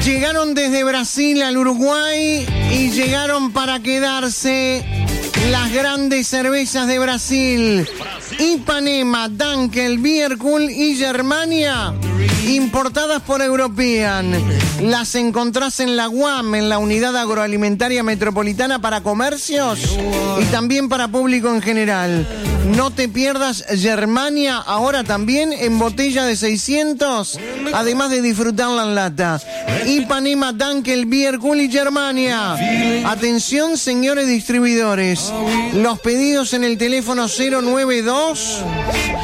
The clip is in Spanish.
Llegaron desde Brasil al Uruguay y llegaron para quedarse las grandes cervezas de Brasil. Ipanema, Dunkel, Bierkuhl y Germania, importadas por European. Las encontrás en la UAM, en la Unidad Agroalimentaria Metropolitana para comercios y también para público en general. No te pierdas Germania, ahora también en botella de 600, además de disfrutarla en lata. Ipanema, Dunkel, Bierkuhl y Germania. Atención, señores distribuidores. Los pedidos en el teléfono 092